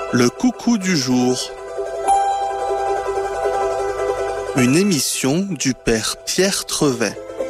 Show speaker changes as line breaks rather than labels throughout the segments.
Le coucou du jour. Une émission du Père Pierre Trevet.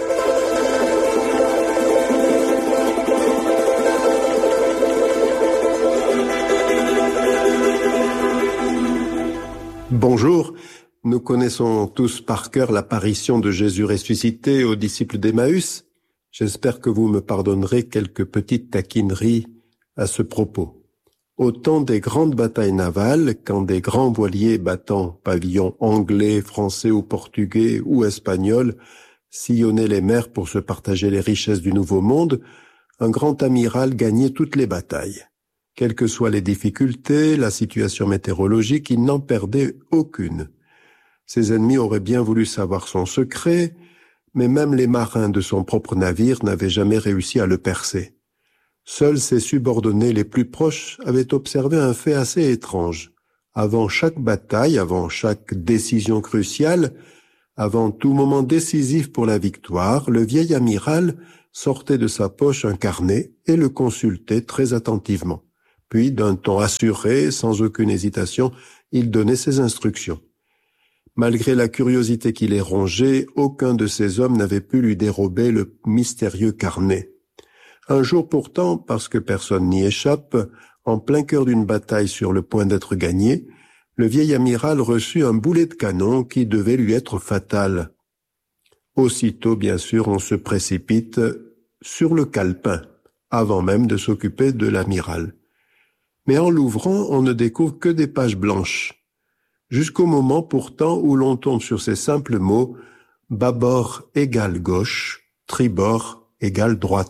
Bonjour, nous connaissons tous par cœur l'apparition de Jésus ressuscité aux disciples d'Emmaüs. J'espère que vous me pardonnerez quelques petites taquineries à ce propos. Au temps des grandes batailles navales, quand des grands voiliers battant pavillons anglais, français ou portugais ou espagnols sillonnaient les mers pour se partager les richesses du Nouveau Monde, un grand amiral gagnait toutes les batailles. Quelles que soient les difficultés, la situation météorologique, il n'en perdait aucune. Ses ennemis auraient bien voulu savoir son secret, mais même les marins de son propre navire n'avaient jamais réussi à le percer. Seuls ses subordonnés les plus proches avaient observé un fait assez étrange. Avant chaque bataille, avant chaque décision cruciale, avant tout moment décisif pour la victoire, le vieil amiral sortait de sa poche un carnet et le consultait très attentivement. Puis, d'un ton assuré, sans aucune hésitation, il donnait ses instructions. Malgré la curiosité qui les rongeait, aucun de ces hommes n'avait pu lui dérober le mystérieux carnet. Un jour pourtant, parce que personne n'y échappe, en plein cœur d'une bataille sur le point d'être gagnée, le vieil amiral reçut un boulet de canon qui devait lui être fatal. Aussitôt, bien sûr, on se précipite sur le calepin, avant même de s'occuper de l'amiral. Mais en l'ouvrant, on ne découvre que des pages blanches, jusqu'au moment pourtant où l'on tombe sur ces simples mots « bâbord égale gauche, tribord égale droite ».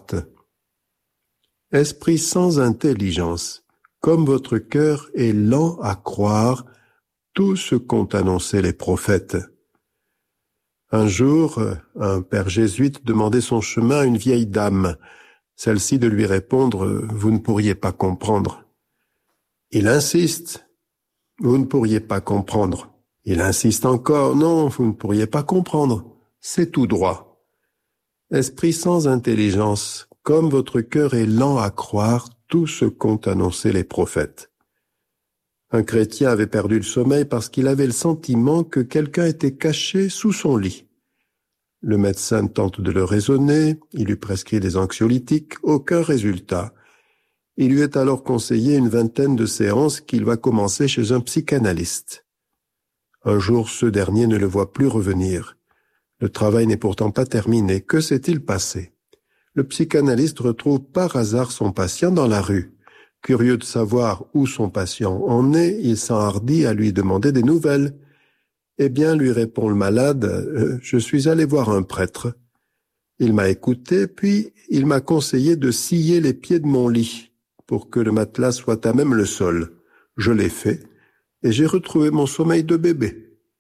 Esprit sans intelligence, comme votre cœur est lent à croire tout ce qu'ont annoncé les prophètes. Un jour, un père jésuite demandait son chemin à une vieille dame. Celle-ci de lui répondre « Vous ne pourriez pas comprendre ». Il insiste « Vous ne pourriez pas comprendre ». Il insiste encore « Non, vous ne pourriez pas comprendre. C'est tout droit ». Esprit sans intelligence, comme votre cœur est lent à croire tout ce qu'ont annoncé les prophètes. Un chrétien avait perdu le sommeil parce qu'il avait le sentiment que quelqu'un était caché sous son lit. Le médecin tente de le raisonner, il lui prescrit des anxiolytiques, aucun résultat. Il lui est alors conseillé une vingtaine de séances qu'il va commencer chez un psychanalyste. Un jour, ce dernier ne le voit plus revenir. Le travail n'est pourtant pas terminé. Que s'est-il passé ? Le psychanalyste retrouve par hasard son patient dans la rue. Curieux de savoir où son patient en est, il s'enhardit à lui demander des nouvelles. « Eh bien, lui répond le malade, je suis allé voir un prêtre. Il m'a écouté, puis il m'a conseillé de scier les pieds de mon lit pour que le matelas soit à même le sol. Je l'ai fait et j'ai retrouvé mon sommeil de bébé. »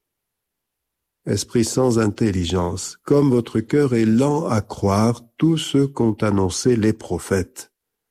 Esprit sans intelligence, comme votre cœur est lent à croire tout ce qu'ont annoncé les prophètes.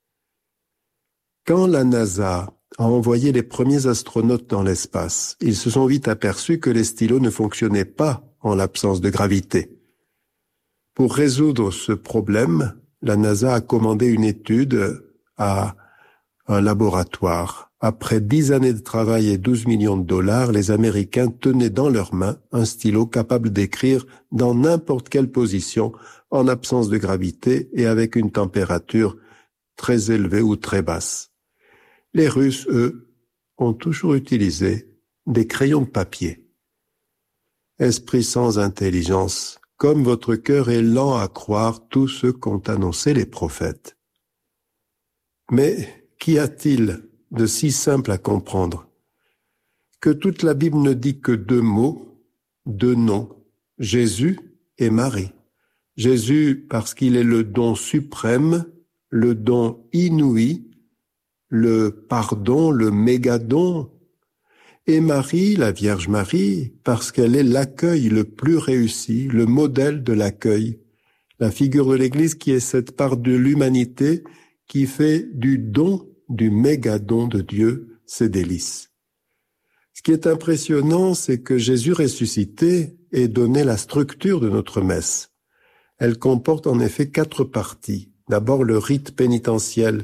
Quand la NASA a envoyé les premiers astronautes dans l'espace, ils se sont vite aperçus que les stylos ne fonctionnaient pas en l'absence de gravité. Pour résoudre ce problème, la NASA a commandé une étude à un laboratoire. Après 10 années de travail et 12 millions de dollars, les Américains tenaient dans leurs mains un stylo capable d'écrire dans n'importe quelle position, en absence de gravité et avec une température très élevée ou très basse. Les Russes, eux, ont toujours utilisé des crayons de papier. Esprit sans intelligence, comme votre cœur est lent à croire tout ce qu'ont annoncé les prophètes. Mais qu'y a-t-il de si simple à comprendre que toute la Bible ne dit que 2 mots, 2 noms, Jésus et Marie. Jésus parce qu'il est le don suprême, le don inouï, le pardon, le mégadon, et Marie, la Vierge Marie, parce qu'elle est l'accueil le plus réussi, le modèle de l'accueil, la figure de l'Église qui est cette part de l'humanité qui fait du don, du mégadon de Dieu, ses délices. Ce qui est impressionnant, c'est que Jésus ressuscité ait donné la structure de notre messe. Elle comporte en effet 4 parties. D'abord le rite pénitentiel,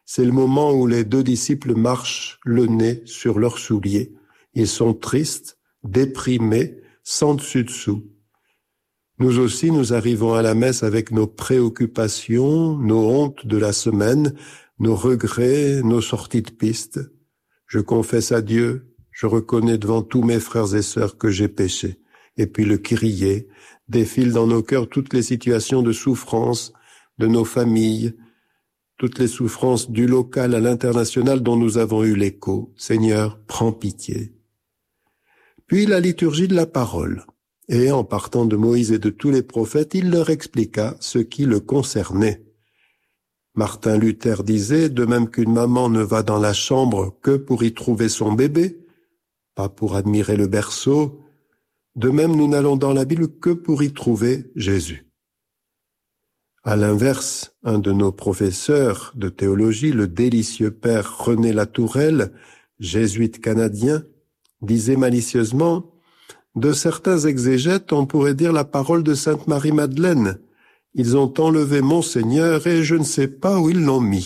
C'est le moment où les 2 disciples marchent le nez sur leurs souliers. Ils sont tristes, déprimés, sans dessus-dessous. Nous aussi, nous arrivons à la messe avec nos préoccupations, nos hontes de la semaine, nos regrets, nos sorties de piste. Je confesse à Dieu, je reconnais devant tous mes frères et sœurs que j'ai péché. Et puis le Kyrie défile dans nos cœurs toutes les situations de souffrance de nos familles, toutes les souffrances du local à l'international dont nous avons eu l'écho. Seigneur, prends pitié. Puis la liturgie de la parole. Et en partant de Moïse et de tous les prophètes, il leur expliqua ce qui le concernait. Martin Luther disait, de même qu'une maman ne va dans la chambre que pour y trouver son bébé, pas pour admirer le berceau, de même nous n'allons dans la Bible que pour y trouver Jésus. À l'inverse, un de nos professeurs de théologie, le délicieux père René Latourelle, jésuite canadien, disait malicieusement « De certains exégètes, on pourrait dire la parole de Sainte Marie-Madeleine. Ils ont enlevé mon Seigneur et je ne sais pas où ils l'ont mis. »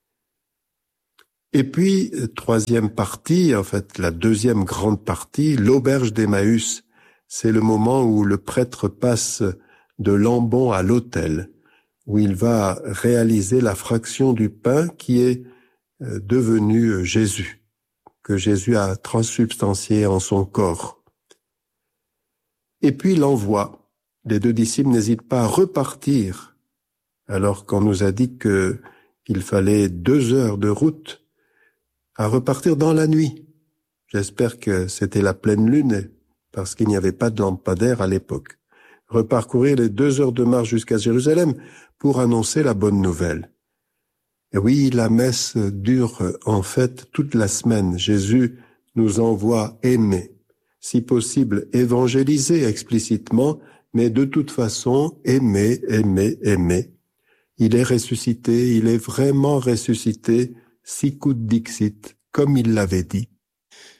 Et puis, troisième partie, en fait la deuxième grande partie, l'auberge d'Emmaüs. C'est le moment où le prêtre passe de l'ambon à l'autel, où il va réaliser la fraction du pain qui est devenu Jésus, que Jésus a transsubstantié en son corps. Et puis l'envoi. Les 2 disciples n'hésitent pas à repartir, alors qu'on nous a dit qu'il fallait 2 heures de route, à repartir dans la nuit. J'espère que c'était la pleine lune, parce qu'il n'y avait pas de lampadaire à l'époque. Reparcourir les 2 heures de marche jusqu'à Jérusalem pour annoncer la bonne nouvelle. Et oui, la messe dure en fait toute la semaine. Jésus nous envoie aimer, si possible évangéliser explicitement, mais de toute façon aimer, aimer, aimer. Il est ressuscité, il est vraiment ressuscité, sicut dixit, comme il l'avait dit.